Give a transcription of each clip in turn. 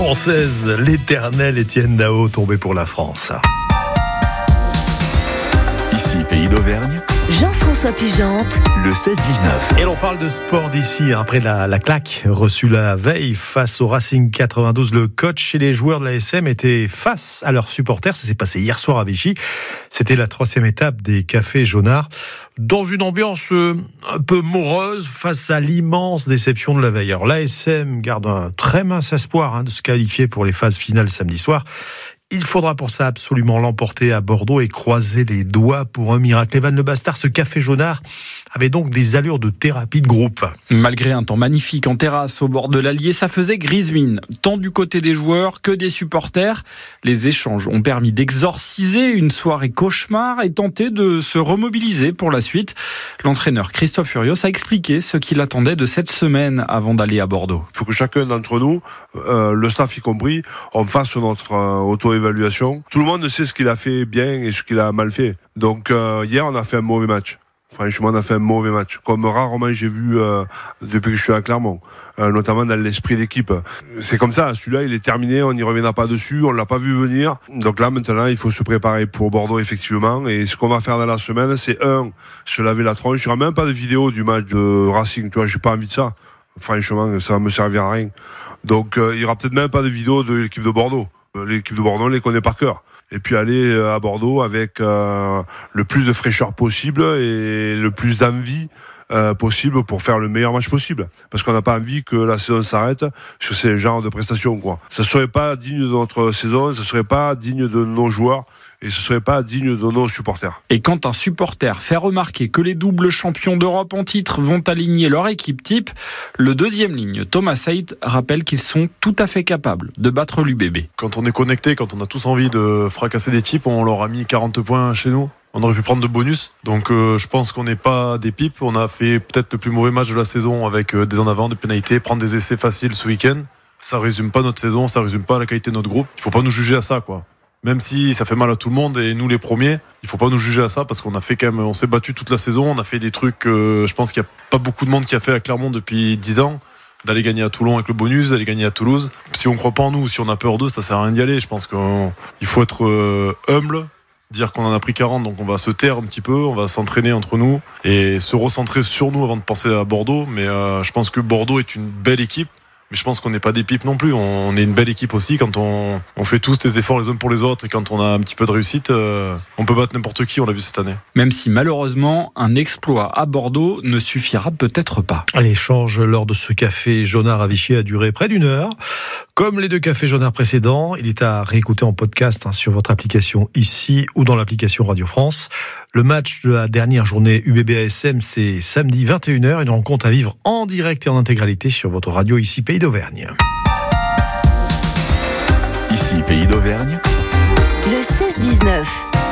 française, l'éternel Étienne Daho tombé pour la France. Ici, Pays d'Auvergne, Jean-François Pugente, le 16-19. Et l'on parle de sport d'ici, après la claque reçue la veille face au Racing 92. Le coach et les joueurs de l'ASM étaient face à leurs supporters. Ça s'est passé hier soir à Vichy. C'était la 3e étape des Cafés Jaunards. Dans une ambiance un peu morose face à l'immense déception de la veille. Alors l'ASM garde un très mince espoir de se qualifier pour les phases finales samedi soir. Il faudra pour ça absolument l'emporter à Bordeaux et croiser les doigts pour un miracle. Evan Le Bastard, ce Café Jaunard avait donc des allures de thérapie de groupe. Malgré un temps magnifique en terrasse au bord de l'Allier, ça faisait grise mine, tant du côté des joueurs que des supporters. Les échanges ont permis d'exorciser une soirée cauchemar et tenter de se remobiliser pour la suite. L'entraîneur Christophe Furios a expliqué ce qu'il attendait de cette semaine avant d'aller à Bordeaux. Il faut que chacun d'entre nous, le staff y compris, on fasse notre auto-évaluation. Tout le monde sait ce qu'il a fait bien et ce qu'il a mal fait. Donc hier, on a fait un mauvais match. Franchement, on a fait un mauvais match, comme rarement j'ai vu depuis que je suis à Clermont, notamment dans l'esprit d'équipe. C'est comme ça, celui-là, il est terminé, on n'y reviendra pas dessus, on l'a pas vu venir. Donc là, maintenant, il faut se préparer pour Bordeaux, effectivement. Et ce qu'on va faire dans la semaine, c'est se laver la tronche. Il n'y aura même pas de vidéo du match de Racing, tu vois, j'ai pas envie de ça. Franchement, ça va me servir à rien. Donc, il y aura peut-être même pas de vidéo de l'équipe de Bordeaux. L'équipe de Bordeaux, on les connaît par cœur. Et puis aller à Bordeaux avec le plus de fraîcheur possible et le plus d'envie possible pour faire le meilleur match possible. Parce qu'on n'a pas envie que la saison s'arrête sur ces genres de prestations, quoi. Ça serait pas digne de notre saison, ça serait pas digne de nos joueurs. Et ce ne serait pas digne de nos supporters. Et quand un supporter fait remarquer que les doubles champions d'Europe en titre vont aligner leur équipe type, le deuxième ligne, Thomas Saïd, rappelle qu'ils sont tout à fait capables de battre l'UBB. Quand on est connecté, quand on a tous envie de fracasser des types, on leur a mis 40 points chez nous. On aurait pu prendre de bonus. Donc je pense qu'on n'est pas des pipes. On a fait peut-être le plus mauvais match de la saison avec des en avant, des pénalités, prendre des essais faciles ce week-end. Ça ne résume pas notre saison, ça ne résume pas la qualité de notre groupe. Il ne faut pas nous juger à ça, quoi. Même si ça fait mal à tout le monde et nous les premiers, il faut pas nous juger à ça parce qu'on a fait quand même, on s'est battu toute la saison, on a fait des trucs que je pense qu'il n'y a pas beaucoup de monde qui a fait à Clermont depuis 10 ans, d'aller gagner à Toulon avec le bonus, d'aller gagner à Toulouse. Si on croit pas en nous, si on a peur d'eux, ça sert à rien d'y aller. Je pense qu'il faut être humble, dire qu'on en a pris 40, donc on va se taire un petit peu, on va s'entraîner entre nous et se recentrer sur nous avant de penser à Bordeaux. Mais je pense que Bordeaux est une belle équipe. Mais je pense qu'on n'est pas des pipes non plus. On est une belle équipe aussi. Quand on fait tous des efforts les uns pour les autres et quand on a un petit peu de réussite, on peut battre n'importe qui, on l'a vu cette année. Même si malheureusement, un exploit à Bordeaux ne suffira peut-être pas. L'échange lors de ce Café Jaunard à Vichy a duré près d'1 heure. Comme les 2 Cafés Jaunards précédents, il est à réécouter en podcast sur votre application ici ou dans l'application Radio France. Le match de la dernière journée UBB-ASM, c'est samedi 21h. Une rencontre à vivre en direct et en intégralité sur votre radio ici, Pays d'Auvergne. Ici, Pays d'Auvergne, le 16-19.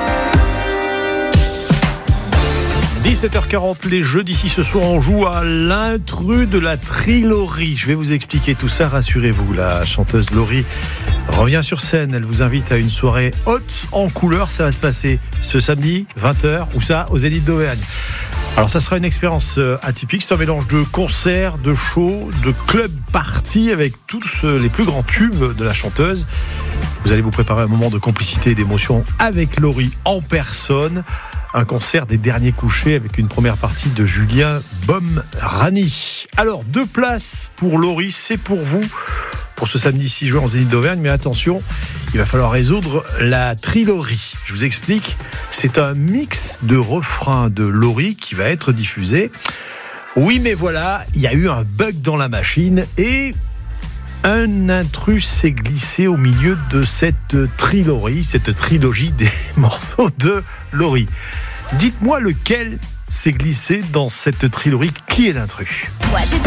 17h40, les jeux d'ici ce soir, on joue à l'intrus de la Trilorie. Je vais vous expliquer tout ça, rassurez-vous. La chanteuse Laurie revient sur scène. Elle vous invite à une soirée haute en couleur. Ça va se passer ce samedi, 20h, où ça, au Zénith d'Auvergne. Alors ça sera une expérience atypique. C'est un mélange de concerts, de shows, de club party avec tous les plus grands tubes de la chanteuse. Vous allez vous préparer un moment de complicité et d'émotion avec Laurie en personne. Un concert des derniers couchés avec une première partie de Julien Bomrani. Alors, 2 places pour Laurie, c'est pour vous, pour ce samedi 6 juin en Zénith d'Auvergne. Mais attention, il va falloir résoudre la Trilorie. Je vous explique, c'est un mix de refrains de Laurie qui va être diffusé. Oui, mais voilà, il y a eu un bug dans la machine et un intrus s'est glissé au milieu de cette trilogie des morceaux de Laurie. Dites-moi lequel s'est glissé dans cette trilogie. Qui est l'intrus ? Moi j'ai